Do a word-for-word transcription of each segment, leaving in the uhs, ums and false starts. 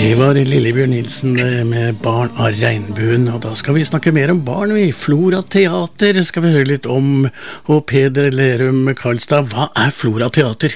Det var Lillebjørn Nilsen med Barn av regnbuen, og da skal vi snakke mer om barn i Flora Teater, skal vi høre litt om. Og Peder Lerum Karlstad, hva er Flora Teater?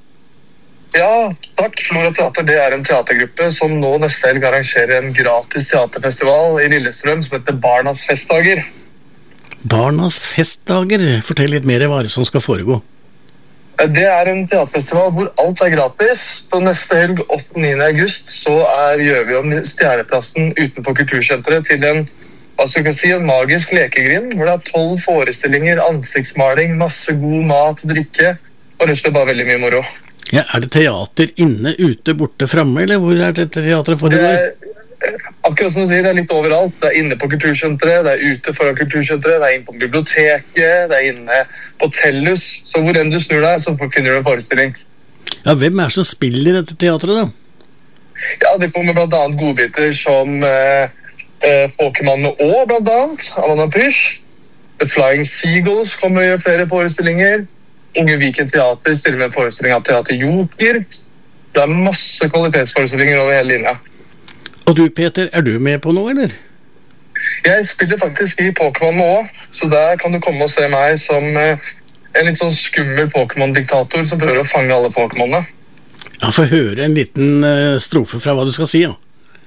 Ja, takk. Flora Teater, det er en teatergruppe som nå neste helg arrangerer en gratis teaterfestival i Lillestrøm som heter Barnas festdager. Barnas festdager, fortell litt mer hva det som skal foregå. Det er en teaterfestival hvor alt er gratis. Så neste helg, åttende og niende august, så er, gjør vi om Stjerneplassen utenfor kultursenteret til en, hva skal jeg si, en magisk lekegrind, hvor det er tolv forestillinger, ansiktsmaling, masse god mat og drikke, og rett og slett bare veldig mye moro. Ja, er det teater inne, ute, borte, fremme, eller hvor er dette teateret foregår? Det akkurat som du sier, det er litt overalt. Det er inne på kultursenteret, det er ute foran kultursenteret, det er inne på biblioteket, det er inne på Tellus. Så hvor enn du snur deg, så finner du en forestilling. Ja, hvem er det som spiller dette teateret da? Ja, det kommer blant annet godbiter som eh, eh, Pokémon med Å, blant annet, Alana Prysch. The Flying Seagulls kommer og gjør flere forestillinger. Unge Viken Teater stiller med en forestilling av Teater Joker. Det er masse kvalitetsforestillinger over hele linja. Og du, Peter, er du med på noe, eller? Jeg spiller faktisk i Pokémon med Å, så der kan du komme og se meg som eh, en litt sånn skummel Pokémon-diktator som prøver å fange alle Pokémonene. Ja, få høre en liten uh, strofe fra hva du skal si, ja.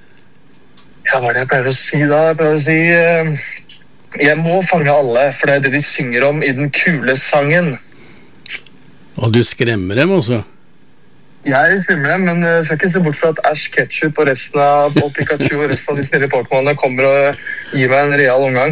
Ja, hva er det jeg pleier å si da? Jeg pleier å si eh, jeg må fange alle, for det er det de synger om i den kule sangen. Og du skremmer dem også? Jeg skremmer dem, men jeg skal ikke se bort fra at Ash Ketchup og resten av og Pikachu og resten av de snille Pokémonene kommer og gir meg en real omgang.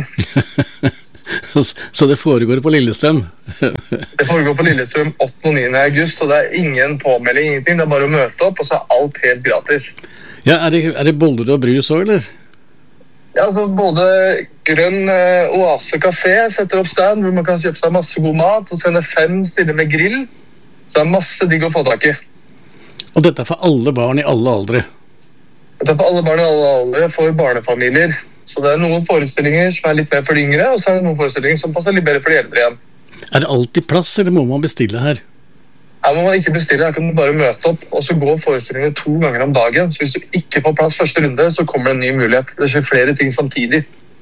Så det foregår på Lillestrøm? Det foregår på Lillestrøm åttende og niende august, og det er ingen påmelding, ingenting. Det er bare å møte opp, og så er alt helt gratis. Ja, er det, er det boller og brus også, eller? Ja, altså både Grønn uh, Oase Café setter opp stand, hvor man kan kjøpe seg masse god mat, og sende fem stiller med grill. Så det er masse digg å få tak i. Og dette er for alle barn i alle aldre? Dette er for alle barn i alle aldre, for barnefamilier. Så det er noen forestillinger som er litt mer for de yngre, og så er det noen forestillinger som passer litt bedre for de eldre igjen. Er det alltid plass, eller må man bestille her? Her må man ikke bestille, her kan du bare møte opp, og så går forestillingene to ganger om dagen. Så hvis du ikke får plass første runde, så kommer det en ny mulighet. Det skjer flere ting samtidig.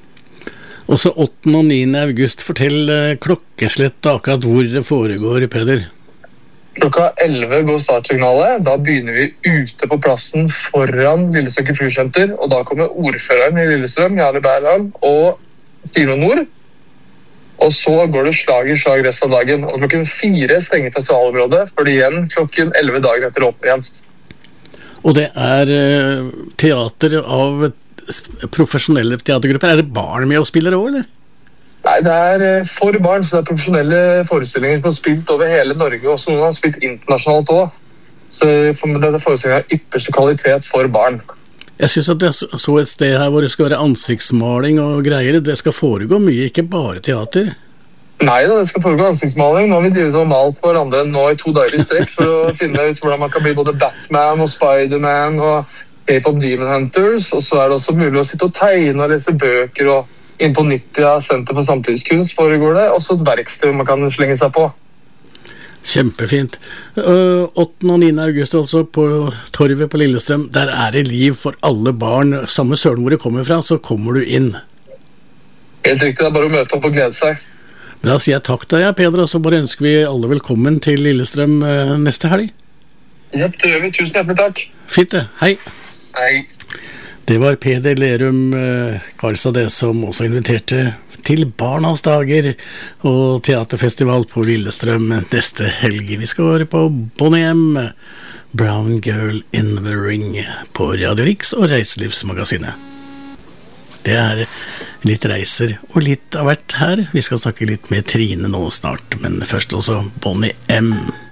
Og så åttende og niende august, fortell klokkeslett akkurat hvor det foregår, Peder. Klokka elleve går startsignalet. Da begynner vi ute på plassen foran Lillestrøm kultursenter, og da kommer ordføreren i Lillestrøm, Jarle Bærland, og Stine Nord. Og så går det slag i slag resten av dagen. Og klokken fire stenger festivalområdet, for det igjen klokken elleve dagen etter åpne igjen. Og det er uh, teater av profesjonelle teatergrupper. Er det barn med og spiller også, eller? Nei, det er for barn, så det er profesjonelle forestillinger som har spilt over hele Norge, og også noen har spilt internasjonalt også. Så denne forestillingen er ypperste kvalitet for barn. Jeg synes at jeg så et sted her hvor det skal være ansiktsmaling og greier. Det skal foregå mye, ikke bare teater. Nei da, det skal foregå ansiktsmaling. Nå har vi drevet og malt på hverandre nå i to dager i strekk for å finne ut hvordan man kan bli både Batman og Spiderman og K-pop Demon Hunters. Og så er det også mulig å sitte og tegne og lese bøker, og inn på Nyttia Senter for Samtidskunst foregår det. Også et verksted man kan slenge seg på. Kjempefint. åttende og niende august altså på Torvet på Lillestrøm. Der er det liv for alle barn. Samme søren hvor du kommer fra, så kommer du inn. Helt riktig, det er bare å møte opp og glede seg. Men da sier jeg takk til deg, Peder, og så bare ønsker vi alle velkommen til Lillestrøm neste helg. Ja, det gjør vi. Tusen hjertelig takk. Fint det. Hei. Hei. Det var Peder Lerum Karlstad det som også inviterte til Barnas dager og teaterfestival på Lillestrøm neste helg. Vi skal høre på Bonnie M, Brown Girl in the Ring på Radio Riks og Reiselivsmagasinet. Det er litt reiser og litt av hvert her. Vi skal snakke litt med Trine nå snart, men først også Bonnie M.